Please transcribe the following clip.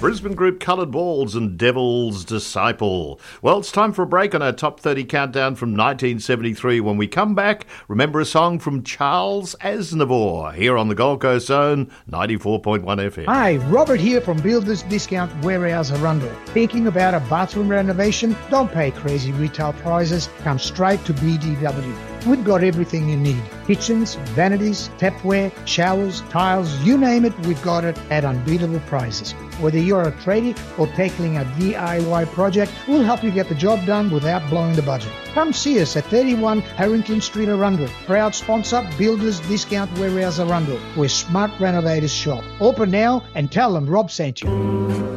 Brisbane group Coloured Balls and Devil's Disciple. Well, it's time for a break on our Top 30 countdown from 1973. When we come back, remember a song from Charles Aznavour here on the Gold Coast Zone, 94.1 FM. Hi, Robert here from Builders Discount Warehouse Arundel. Thinking about a bathroom renovation? Don't pay crazy retail prices. Come straight to BDW. We've got everything you need. Kitchens, vanities, tapware, showers, tiles, you name it, we've got it at unbeatable prices. Whether you're a tradie or tackling a DIY project, we'll help you get the job done without blowing the budget. Come see us at 31 Harrington Street, Arundel. Proud sponsor, Builders Discount Warehouse Arundel, where smart renovators shop. Open now and tell them Rob sent you.